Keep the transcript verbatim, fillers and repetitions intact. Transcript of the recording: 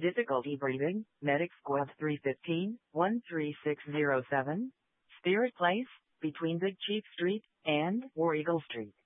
Difficulty breathing, Medic Squad three fifteen, one three six zero seven, Spirit Place, between Big Chief Street and War Eagle Street.